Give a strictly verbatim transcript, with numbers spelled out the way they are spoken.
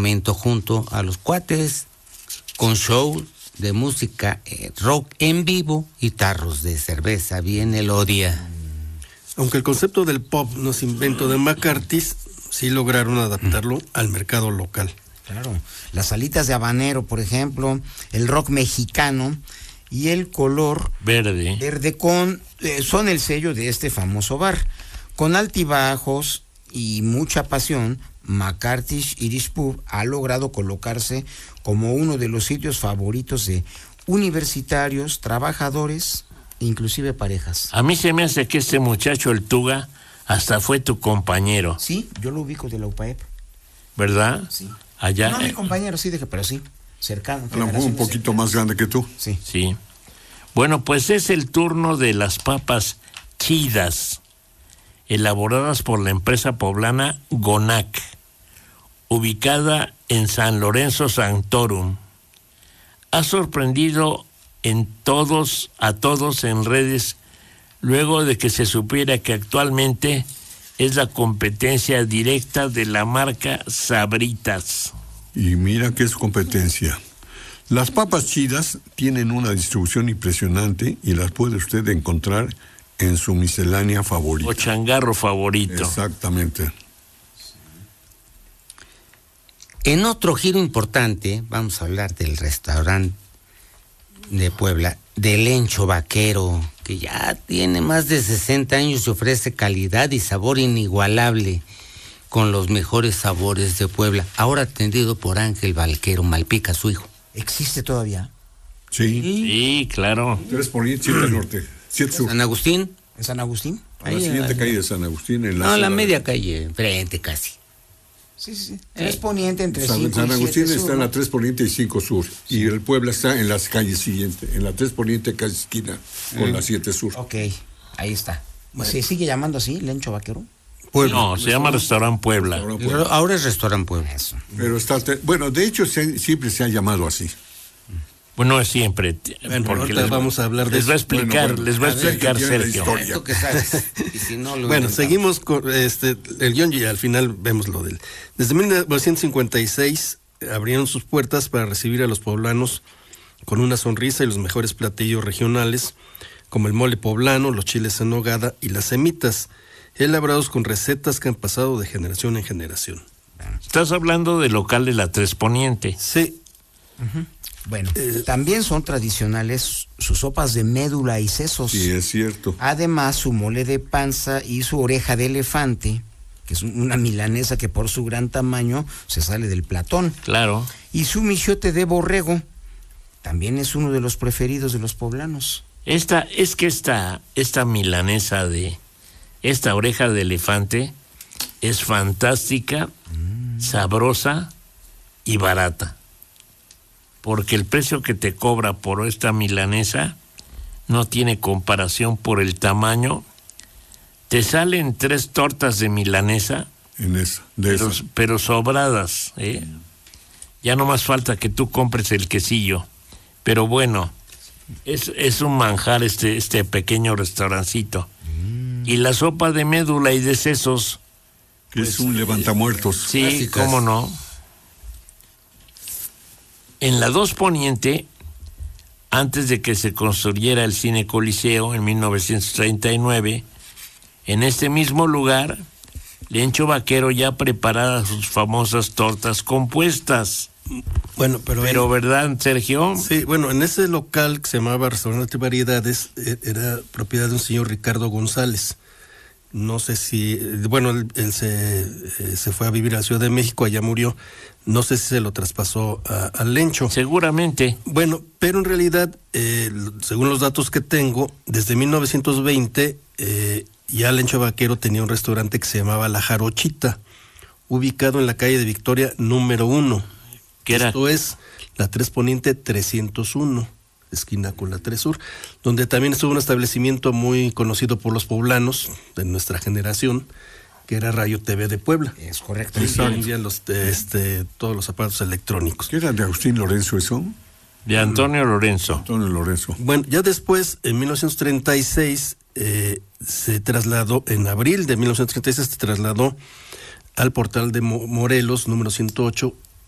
momento junto a los cuates con show de música eh, rock en vivo y tarros de cerveza bien Elodia. Aunque el concepto del pop no es invento de McCarthy, sí lograron adaptarlo mm. al mercado local. Claro, las salitas de habanero, por ejemplo, el rock mexicano y el color verde, verde con eh, son el sello de este famoso bar. Con altibajos y mucha pasión, McCarthy's Irish Pub ha logrado colocarse como uno de los sitios favoritos de universitarios, trabajadores, inclusive parejas. A mí se me hace que este muchacho, el Tuga, hasta fue tu compañero. Sí, yo lo ubico de la U P A E P. ¿Verdad? Sí. Allá. No, mi compañero, sí, dije, pero sí, cercano. A lo mejor un poquito cercanas. Más grande que tú. Sí. Sí. Bueno, pues es el turno de las papas chidas, elaboradas por la empresa poblana Gonac, ubicada en San Lorenzo Sanctorum. Ha sorprendido en todos, a todos en redes, luego de que se supiera que actualmente es la competencia directa de la marca Sabritas. Y mira que es competencia. Las papas chidas tienen una distribución impresionante y las puede usted encontrar en su miscelánea favorita. O changarro favorito. Exactamente. En otro giro importante, vamos a hablar del restaurante de Puebla, del Lencho Vaquero, que ya tiene más de sesenta años y ofrece calidad y sabor inigualable con los mejores sabores de Puebla. Ahora atendido por Ángel Valquero Malpica, su hijo. ¿Existe todavía? Sí. Sí, claro. Tres Poniente, siete norte, siete sur. ¿San Agustín? ¿En San Agustín? A la ahí, siguiente ahí, calle de San Agustín. En la no, la media de... calle, enfrente casi. Sí, sí, sí. Tres Poniente entre San, cinco San y Agustín siete está sur, en ¿no? la tres Poniente y cinco sur. Sí. Y el Puebla está en las calles siguientes. En la tres Poniente, casi esquina, con mm. la siete sur. Ok, ahí está. Bueno. ¿Se sigue llamando así, Lencho Vaquero? Puebla. No, se llama Restaurant Puebla. Restaurant Puebla. Ahora es Restaurant Puebla. Eso. Pero está, bueno, de hecho se, siempre se ha llamado así. Bueno, es siempre. Bueno, porque les vamos a hablar de les va a explicar, bueno, bueno, les va a explicar Sergio. Esto que sabes. Y si no, lo bueno, seguimos con este el guión y al final vemos lo del. Desde mil novecientos cincuenta y seis abrieron sus puertas para recibir a los poblanos con una sonrisa y los mejores platillos regionales, como el mole poblano, los chiles en nogada y las semitas, elaborados con recetas que han pasado de generación en generación. Estás hablando del local de la Tres Poniente. Sí. Uh-huh. Bueno, eh, también son tradicionales sus sopas de médula y sesos. Sí, es cierto. Además, su mole de panza y su oreja de elefante, que es una milanesa que por su gran tamaño se sale del platón. Claro. Y su michote de borrego también es uno de los preferidos de los poblanos. Esta, es que esta, esta milanesa de, esta oreja de elefante es fantástica, mm. sabrosa y barata. Porque el precio que te cobra por esta milanesa no tiene comparación por el tamaño. Te salen tres tortas de milanesa, en esa, de pero, esa. pero sobradas, ¿eh? Ya no más falta que tú compres el quesillo. Pero bueno, es, es un manjar este, este pequeño restaurancito. Mm. Y la sopa de médula y de sesos. Que pues, es un levantamuertos. Sí, básicas. Cómo no. En la dos Poniente, antes de que se construyera el Cine Coliseo en mil novecientos treinta y nueve, en este mismo lugar, Lencho Vaquero ya preparaba sus famosas tortas compuestas. Bueno, pero... Pero, ahí, ¿verdad, Sergio? Sí, bueno, en ese local que se llamaba Restaurante Variedades, era propiedad de un señor Ricardo González. No sé si... Bueno, él, él se, eh, se fue a vivir a la Ciudad de México, allá murió. No sé si se lo traspasó al Lencho. Seguramente. Bueno, pero en realidad, eh, según los datos que tengo, desde mil novecientos veinte, eh, ya Lencho Vaquero tenía un restaurante que se llamaba La Jarochita, ubicado en la calle de Victoria número uno. ¿Qué era? Esto es la tres Poniente trescientos uno, esquina con la tres Sur, donde también estuvo un establecimiento muy conocido por los poblanos de nuestra generación, que era Radio T V de Puebla. Es correcto. Y vendían los, este, todos los aparatos electrónicos. ¿Qué era de Agustín Lorenzo eso? De Antonio Lorenzo. Antonio Lorenzo. Bueno, ya después, en mil novecientos treinta y seis, eh, se trasladó, en abril de mil novecientos treinta y seis, se trasladó al Portal de Morelos, número ciento ocho,